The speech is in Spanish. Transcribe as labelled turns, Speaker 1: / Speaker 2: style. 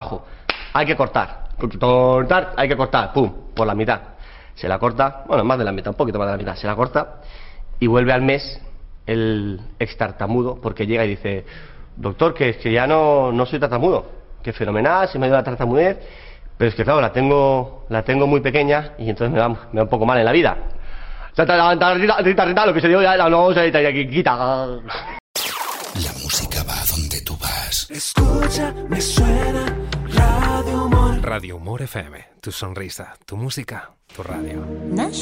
Speaker 1: abajo. Hay que cortar, hay que cortar, pum, por la mitad. Se la corta, bueno, más de la mitad, un poquito más de la mitad, se la corta y vuelve al mes el ex tartamudo, porque llega y dice: doctor, que es que ya no soy tartamudo, que fenomenal, se me ha ido la tartamudez, pero es que claro, la tengo muy pequeña y entonces me va un poco mal en la vida. Lo que se dio ya no se quita.
Speaker 2: La música va a donde tú vas.
Speaker 3: Escucha, me suena Radio Humor.
Speaker 4: Radio Humor FM, tu sonrisa, tu música, tu radio.